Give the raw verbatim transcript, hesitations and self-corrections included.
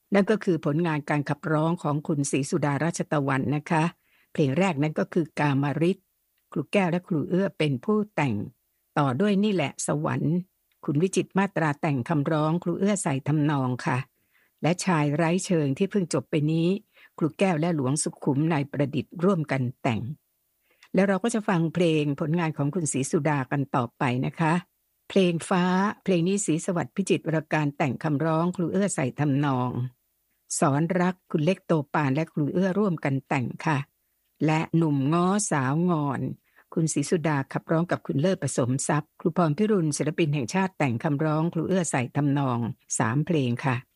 นั่นก็คือผลงานการขับร้องของคุณศรีสุดาราชตะวันนะคะเพลงแรกนั้นก็คือกามฤทธิ์ครูแก้วและครูเอื้อเป็นผู้แต่งต่อด้วยนี่แหละสวรรค์คุณวิจิตรมาตราแต่งคำร้องครูเอื้อใส่ทำนองค่ะและชายไร้เชิงที่เพิ่งจบไปนี้ครูแก้วและหลวงสุขุมนายประดิษฐ์ร่วมกันแต่งแล้วเราก็จะฟังเพลงผลงานของคุณศรีสุดากันต่อไปนะคะเพลงฟ้าเพลงนี้ศรีสวัสดิ์พิจิตรวรการแต่งคำร้องครูเอื้อใส่ทำนองสอนรักคุณเล็กโตปานและครูเอื้อร่วมกันแต่งค่ะและหนุ่มง้อสาวงอนคุณศรีสุดาขับร้องกับคุณเลิศผสมทรัพย์ครูพรพิรุณศิลปินแห่งชาติแต่งคำร้องครูเอื้อใส่ทำนองสามเพลงค่ะ